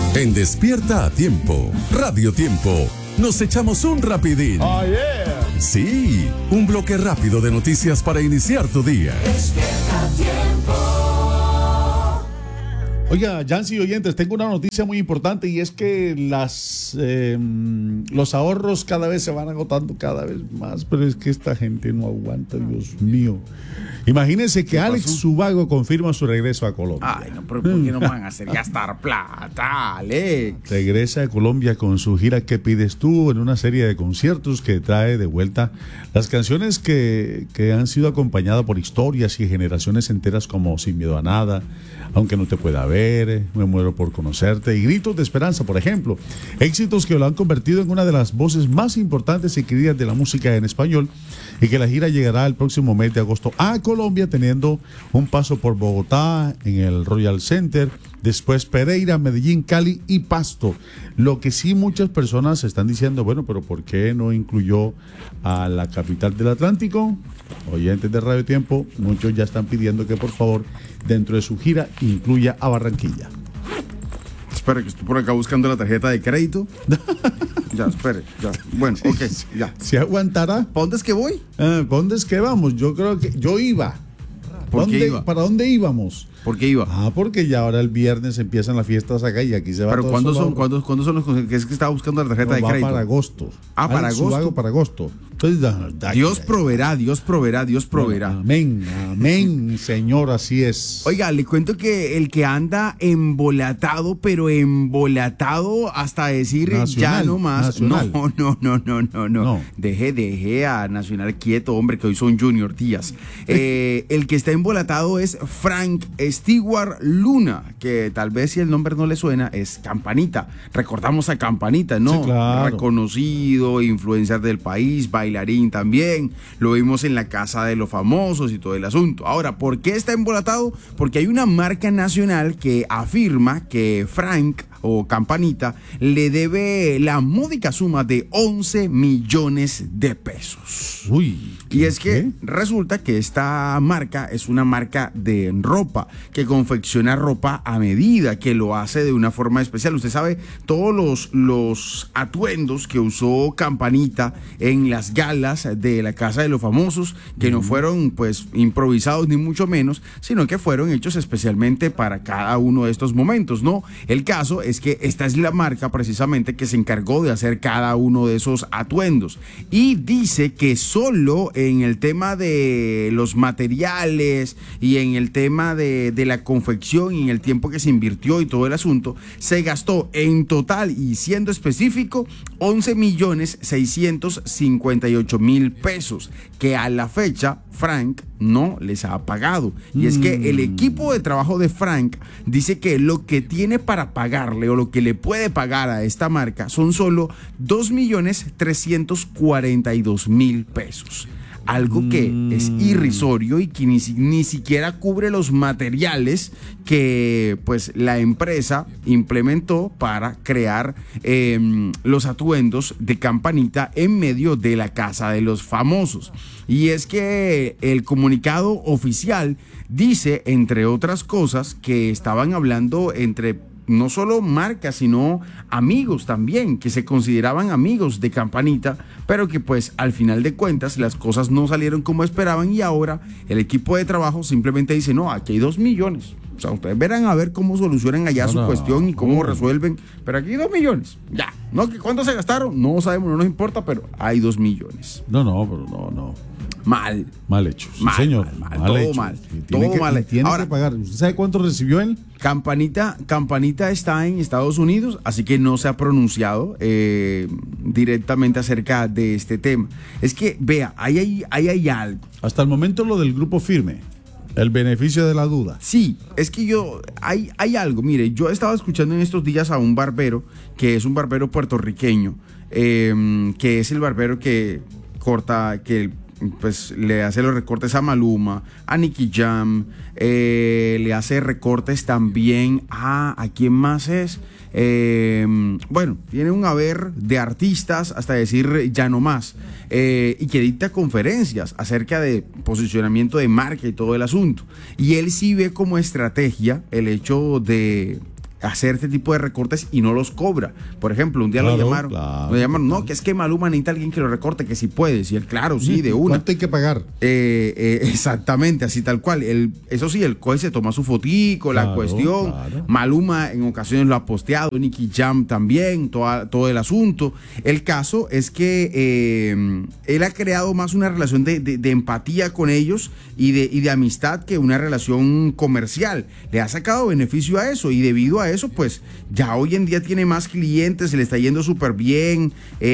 En Despierta a Tiempo, Radio Tiempo, nos echamos un rapidín. Oh, yeah. Sí, un bloque rápido de noticias para iniciar tu día. Despierta a Tiempo. Oiga, Yancy oyentes, tengo una noticia muy importante y es que los ahorros cada vez se van agotando cada vez más, pero es que esta gente no aguanta, Dios mío. Imagínense que Alex Zúbago confirma su regreso a Colombia. Ay, no, pero ¿por qué no van a hacer gastar plata, Alex? Regresa a Colombia con su gira ¿Qué pides tú? En una serie de conciertos que trae de vuelta las canciones que han sido acompañadas por historias y generaciones enteras como Sin miedo a nada, Aunque no te pueda ver, Me muero por conocerte y Gritos de esperanza, por ejemplo. Éxitos que lo han convertido en una de las voces más importantes y queridas de la música en español, y que la gira llegará el próximo mes de agosto a Colombia, teniendo un paso por Bogotá en el Royal Center, después Pereira, Medellín, Cali y Pasto. Lo que sí muchas personas están diciendo, bueno, pero ¿por qué no incluyó a la capital del Atlántico? Oyentes de Radio Tiempo, muchos ya están pidiendo que por favor dentro de su gira incluya a Barranquilla. Espera, que estoy por acá buscando la tarjeta de crédito. Ya, espere, ya. Bueno, ok, ya. ¿Se aguantará? ¿Para dónde es que voy? ¿Para dónde es que vamos? Yo creo que yo iba. ¿Por qué iba? ¿Para dónde íbamos? ¿Por qué iba? Porque ya ahora el viernes empiezan las fiestas acá y aquí se va. Pero todo ¿cuándo solo. ¿cuándo son los conciertos? Que es que estaba buscando la tarjeta de crédito. Para agosto. Para Alex agosto. Zúbago para agosto. Entonces, Dios proveerá, Dios proveerá, Dios proveerá. Amén, amén, Señor, así es. Oiga, le cuento que el que anda embolatado, pero embolatado hasta decir Nacional, ya no más. Nacional. No. Deje a Nacional quieto, hombre, que hoy son Junior Díaz. El que está embolatado es Frank Stewart Luna, que tal vez si el nombre no le suena, es Campanita. Recordamos a Campanita, ¿no? Sí, claro. Reconocido, influencer del país, bailarín también. Lo vimos en la Casa de los Famosos y todo el asunto. Ahora, ¿por qué está embolatado? Porque hay una marca nacional que afirma que Frank o Campanita le debe la módica suma de 11 millones de pesos. Uy. Y es que resulta que esta marca es una marca de ropa, que confecciona ropa a medida, que lo hace de una forma especial. Usted sabe, todos los atuendos que usó Campanita en las galas de la Casa de los Famosos, que no fueron pues improvisados ni mucho menos, sino que fueron hechos especialmente para cada uno de estos momentos, ¿no? El caso es que esta es la marca precisamente que se encargó de hacer cada uno de esos atuendos, y dice que solo en el tema de los materiales y en el tema de la confección y en el tiempo que se invirtió y todo el asunto, se gastó en total, y siendo específico, 11.658.000 pesos, que a la fecha Frank no les ha pagado. Y es que el equipo de trabajo de Frank dice que lo que tiene para pagarle o lo que le puede pagar a esta marca son solo 2.342.000 pesos. Algo que es irrisorio y que ni siquiera cubre los materiales que pues la empresa implementó para crear los atuendos de Campanita en medio de la Casa de los Famosos. Y es que el comunicado oficial dice, entre otras cosas, que estaban hablando entre no solo marcas, sino amigos también, que se consideraban amigos de Campanita, pero que pues al final de cuentas las cosas no salieron como esperaban, y ahora el equipo de trabajo simplemente dice, no, aquí hay 2 millones. O sea, ustedes verán a ver cómo solucionan allá su cuestión y cómo resuelven, pero aquí hay 2 millones. Ya, ¿no? ¿Cuánto se gastaron? No sabemos, no nos importa, pero hay 2 millones. Pero no. Mal hecho, sí, mal, señor. todo hecho. mal. Tiene Ahora, que pagar. ¿Usted sabe cuánto recibió él? Campanita está en Estados Unidos, así que no se ha pronunciado directamente acerca de este tema. Es que, vea, ahí hay algo. Hasta el momento lo del grupo firme, el beneficio de la duda. Sí, es que hay algo. Mire, yo estaba escuchando en estos días a un barbero, que es un barbero puertorriqueño, que es el barbero que corta, que pues le hace los recortes a Maluma, a Nicky Jam, le hace recortes también ¿a quién más es? Bueno, tiene un haber de artistas, hasta decir ya no más, y que dicta conferencias acerca de posicionamiento de marca y todo el asunto. Y él sí ve como estrategia el hecho de hacer este tipo de recortes y no los cobra. Por ejemplo, un día lo llamaron, no, que es que Maluma necesita alguien que lo recorte, que si puedes. Y él, claro, sí, de una. ¿Cuánto hay que pagar? Exactamente, así tal cual. Eso sí, el COE se toma su fotico, la cuestión. Claro. Maluma en ocasiones lo ha posteado, Nicky Jam también, todo el asunto. El caso es que él ha creado más una relación de empatía con ellos y de amistad que una relación comercial. Le ha sacado beneficio a eso y debido a eso, pues ya hoy en día tiene más clientes, se le está yendo súper bien,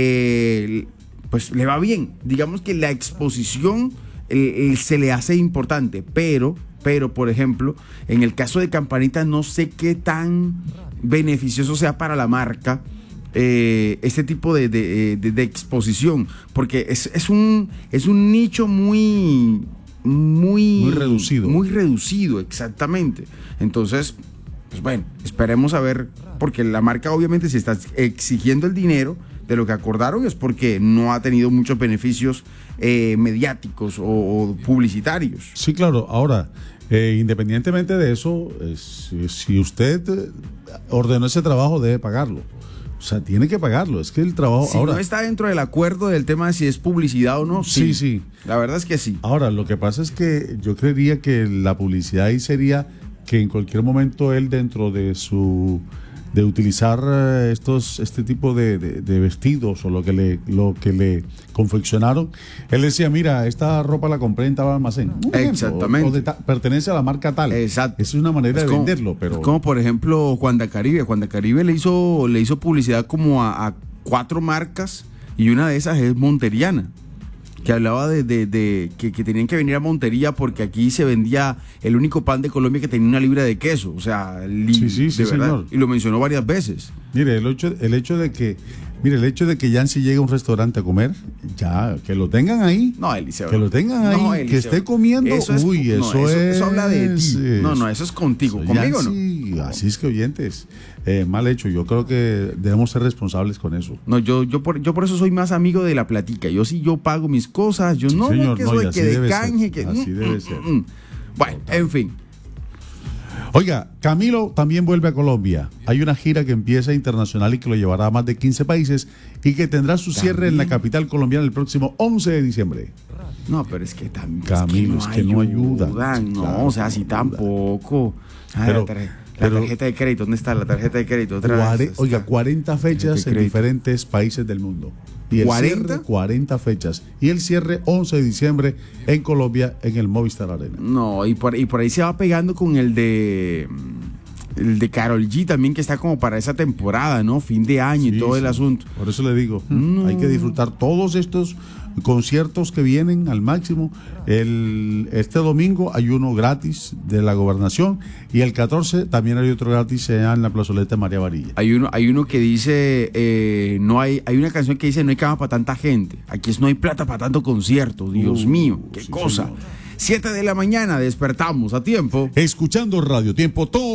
pues le va bien. Digamos que la exposición se le hace importante, pero, por ejemplo, en el caso de Campanita no sé qué tan beneficioso sea para la marca este tipo de exposición, porque es un nicho muy reducido. Muy reducido, exactamente. Entonces, pues bueno, esperemos a ver, porque la marca obviamente si está exigiendo el dinero de lo que acordaron es porque no ha tenido muchos beneficios mediáticos o publicitarios. Sí, claro. Ahora, independientemente de eso, si usted ordenó ese trabajo, debe pagarlo. O sea, tiene que pagarlo. Es que el trabajo... Si no está dentro del acuerdo del tema de si es publicidad o no, sí. La verdad es que sí. Ahora, lo que pasa es que yo creería que la publicidad ahí sería que en cualquier momento él dentro de utilizar este tipo de vestidos o lo que le confeccionaron, él decía, mira, esta ropa la compré en tal almacén. Exactamente. Pertenece a la marca tal. Exacto. Esa es una manera de venderlo, pero... Como por ejemplo Juan de Caribe. Juan de Caribe le hizo publicidad como a 4 marcas y una de esas es Monteriana, que hablaba de que tenían que venir a Montería porque aquí se vendía el único pan de Colombia que tenía una libra de queso. O sea, sí, de verdad. Señor. Y lo mencionó varias veces. Mire, el hecho de que Yancy llegue a un restaurante a comer, ya, que lo tengan ahí. No, Eliseo. Que lo tengan ahí, Eliseo, que esté comiendo. Eso habla de ti. No, eso es contigo. Conmigo Yancy, no. Así es que oyentes, mal hecho. Yo creo que debemos ser responsables con eso. No, yo por eso soy más amigo de la platica. Yo pago mis cosas. Yo no, señor, que soy que de canje. Así debe ser. Bueno, en fin. Oiga, Camilo también vuelve a Colombia. Hay una gira que empieza internacional y que lo llevará a más de 15 países y que tendrá su cierre en la capital colombiana el próximo 11 de diciembre. No, pero es que también Camilo, es que no ayudan. No, claro, o sea, así tampoco. La tarjeta de crédito, ¿dónde está la tarjeta de crédito? 40 fechas en diferentes países del mundo. Y el cierre, 40 fechas. Y el cierre 11 de diciembre en Colombia en el Movistar Arena. No, y por ahí se va pegando con el de Karol G también, que está como para esa temporada, ¿no? Fin de año y todo el asunto. Por eso le digo, hay que disfrutar todos estos conciertos que vienen al máximo. Este domingo hay uno gratis de la Gobernación y el 14 también hay otro gratis en la plazoleta María Varilla. Hay uno que dice, hay una canción que dice, no hay cama para tanta gente. Aquí no hay plata para tanto concierto. Dios mío, qué cosa. Señor. 7 de la mañana, despertamos a tiempo. Escuchando Radio Tiempo todo